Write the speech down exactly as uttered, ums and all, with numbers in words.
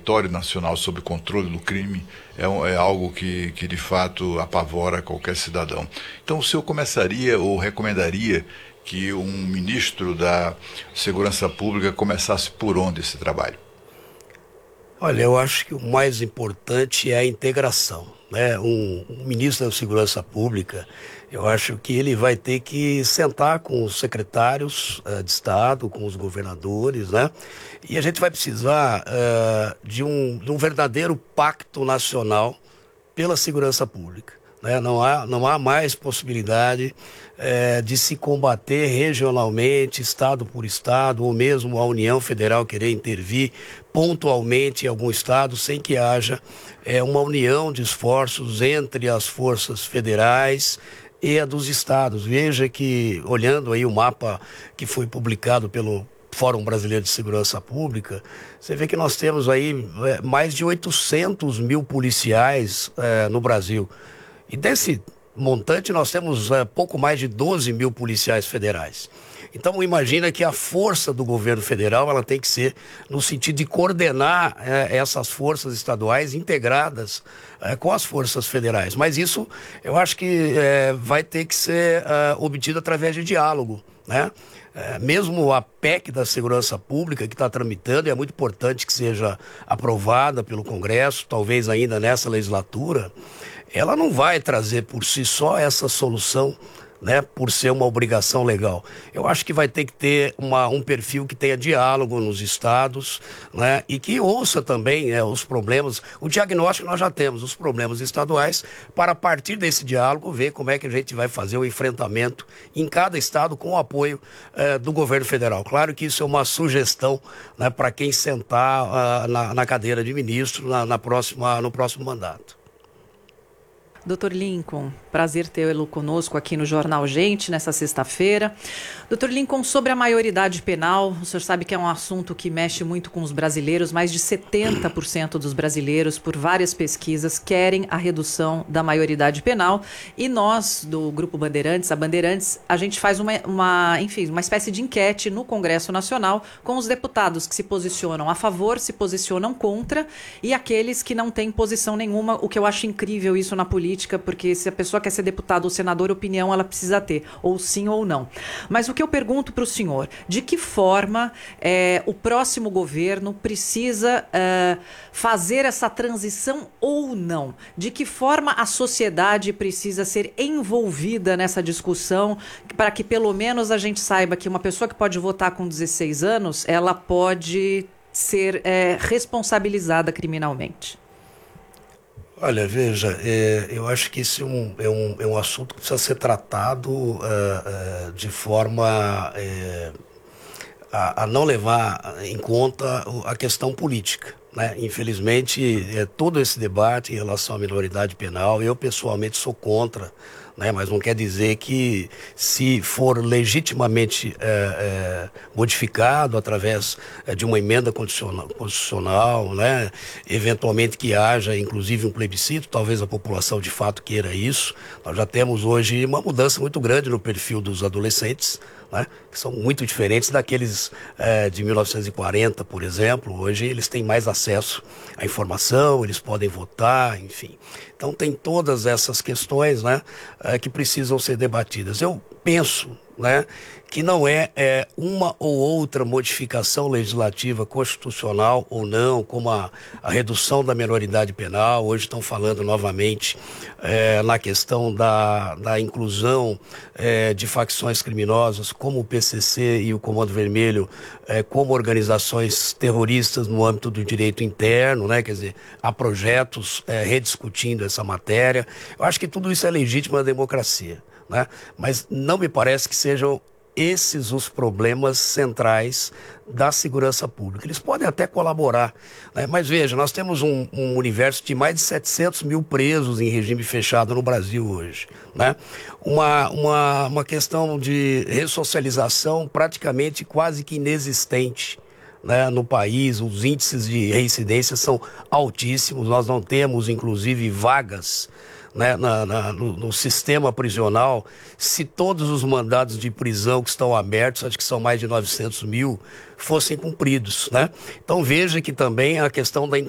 território nacional sob controle do crime é, um, é algo que, que de fato apavora qualquer cidadão. Então o senhor começaria ou recomendaria que um ministro da Segurança Pública começasse por onde esse trabalho? Olha, eu acho que o mais importante é a integração, né? Um, um ministro da Segurança Pública, eu acho que ele vai ter que sentar com os secretários uh, de Estado, com os governadores, né? E a gente vai precisar uh, de, um, de um verdadeiro pacto nacional pela segurança pública, né? Não há, não há mais possibilidade é, de se combater regionalmente, estado por estado, ou mesmo a União Federal querer intervir pontualmente em algum estado, sem que haja é, uma união de esforços entre as forças federais e a dos estados. Veja que, olhando aí o mapa que foi publicado pelo Fórum Brasileiro de Segurança Pública, você vê que nós temos aí é, mais de oitocentos mil policiais é, no Brasil. E desse montante nós temos é, pouco mais de doze mil policiais federais. Então imagina que a força do governo federal ela tem que ser no sentido de coordenar é, essas forças estaduais integradas é, com as forças federais. Mas isso eu acho que é, vai ter que ser é, obtido através de diálogo, né? É, mesmo a P E C da Segurança Pública que está tramitando, e é muito importante que seja aprovada pelo Congresso, talvez ainda nessa legislatura, ela não vai trazer por si só essa solução, né, por ser uma obrigação legal. Eu acho que vai ter que ter uma, um perfil que tenha diálogo nos estados, né, e que ouça também né, os problemas, o diagnóstico nós já temos, os problemas estaduais, para a partir desse diálogo ver como é que a gente vai fazer o enfrentamento em cada estado com o apoio eh, do governo federal. Claro que isso é uma sugestão né, para quem sentar uh, na, na cadeira de ministro na, na próxima, no próximo mandato. doutor Lincoln, prazer tê-lo conosco aqui no Jornal Gente, nessa sexta-feira. doutor Lincoln, sobre a maioridade penal, o senhor sabe que é um assunto que mexe muito com os brasileiros. Mais de setenta por cento dos brasileiros, por várias pesquisas, querem a redução da maioridade penal. E nós, do Grupo Bandeirantes, a Bandeirantes, a gente faz uma, uma, enfim, uma espécie de enquete no Congresso Nacional com os deputados que se posicionam a favor, se posicionam contra, e aqueles que não têm posição nenhuma, o que eu acho incrível isso na política, porque se a pessoa quer ser deputado ou senador, opinião ela precisa ter, ou sim ou não. Mas o que eu pergunto para o senhor, de que forma é, o próximo governo precisa é, fazer essa transição ou não? De que forma a sociedade precisa ser envolvida nessa discussão para que pelo menos a gente saiba que uma pessoa que pode votar com dezesseis anos, ela pode ser é, responsabilizada criminalmente? Olha, veja, é, eu acho que esse é um, é, um, é um assunto que precisa ser tratado uh, uh, de forma uh, a, a não levar em conta a questão política, né? Infelizmente, é, todo esse debate em relação à minoridade penal, eu pessoalmente sou contra, né? Mas não quer dizer que se for legitimamente é, é, modificado através é, de uma emenda constitucional, constitucional, né? Eventualmente que haja inclusive um plebiscito, talvez a população de fato queira isso. Nós já temos hoje uma mudança muito grande no perfil dos adolescentes, né? Que são muito diferentes daqueles é, de mil novecentos e quarenta, por exemplo. Hoje eles têm mais acesso à informação, eles podem votar, enfim. Então tem todas essas questões, né, é, que precisam ser debatidas. Eu penso, né, que não é, é uma ou outra modificação legislativa constitucional ou não, como a, a redução da minoridade penal. Hoje estão falando novamente é, na questão da, da inclusão é, de facções criminosas como o P C C e o Comando Vermelho é, como organizações terroristas no âmbito do direito interno, né? Quer dizer, há projetos é, rediscutindo essa matéria. Eu acho que tudo isso é legítimo na democracia, né? Mas não me parece que sejam esses os problemas centrais da segurança pública. Eles podem até colaborar, né? Mas veja, nós temos um, um universo de mais de setecentos mil presos em regime fechado no Brasil hoje, né? Uma, uma, uma questão de ressocialização praticamente quase que inexistente, né, no país. Os índices de reincidência são altíssimos. Nós não temos, inclusive, vagas, né, na, na, no, no sistema prisional. Se todos os mandados de prisão que estão abertos, acho que são mais de novecentos mil, fossem cumpridos, né? Então veja que também a questão da